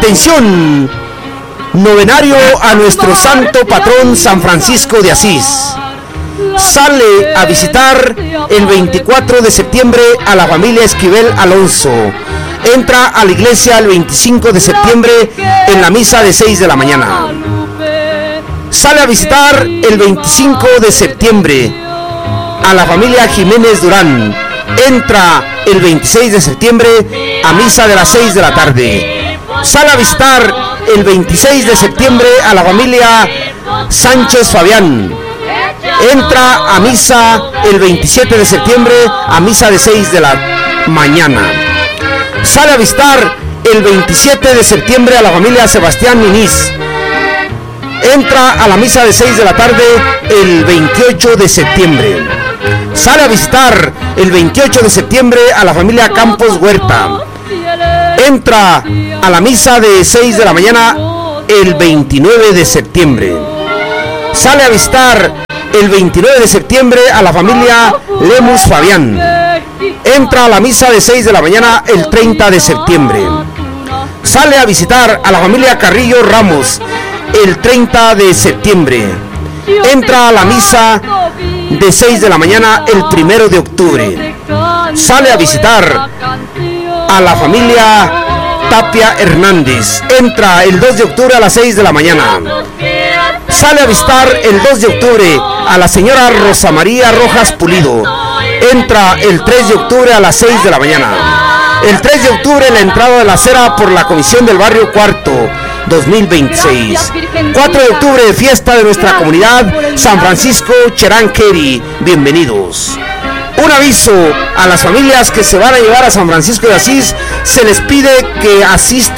Atención, novenario a nuestro santo patrón San Francisco de Asís. Sale a visitar el 24 de septiembre a la familia Esquivel Alonso. Entra a la iglesia el 25 de septiembre en la misa de 6 de la mañana. Sale a visitar el 25 de septiembre a la familia Jiménez Durán. Entra el 26 de septiembre a misa de las 6 de la tarde. Sale a visitar el 26 de septiembre a la familia Sánchez Fabián. Entra a misa el 27 de septiembre a misa de 6 de la mañana. Sale a visitar el 27 de septiembre a la familia Sebastián Miniz. Entra a la misa de 6 de la tarde el 28 de septiembre. Sale a visitar el 28 de septiembre a la familia Campos Huerta. Entra a la misa de 6 de la mañana el 29 de septiembre. Sale a visitar el 29 de septiembre a la familia Lemus Fabián. Entra a la misa de 6 de la mañana el 30 de septiembre. Sale a visitar a la familia Carrillo Ramos el 30 de septiembre. Entra a la misa de 6 de la mañana el 1 de octubre. Sale a visitar a la familia Tapia Hernández. Entra el 2 de octubre a las 6 de la mañana. Sale a visitar el 2 de octubre a la señora Rosa María Rojas Pulido. Entra el 3 de octubre a las 6 de la mañana. El 3 de octubre la entrada de la cera por la Comisión del Barrio Cuarto 2026. 4 de octubre, fiesta de nuestra comunidad San Francisco Cheranqueri. Bienvenidos. Un aviso a las familias que se van a llevar a San Francisco de Asís: se les pide que asistan